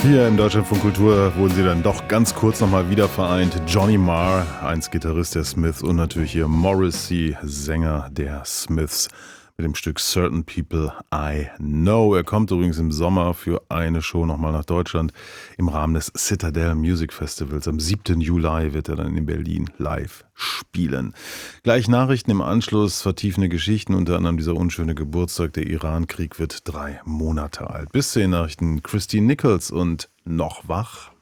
Hier im Deutschlandfunk Kultur wurden sie dann doch ganz kurz nochmal wieder vereint. Johnny Marr, einst Gitarrist der Smiths, und natürlich hier Morrissey, Sänger der Smiths, mit dem Stück Certain People I Know. Er kommt übrigens im Sommer für eine Show nochmal nach Deutschland im Rahmen des Citadel Music Festivals. Am 7. Juli wird er dann in Berlin live spielen. Gleich Nachrichten im Anschluss, vertiefende Geschichten, unter anderem dieser unschöne Geburtstag. Der Irankrieg wird 3 Monate alt. Bis zu den Nachrichten Christine Nichols und Noch wach.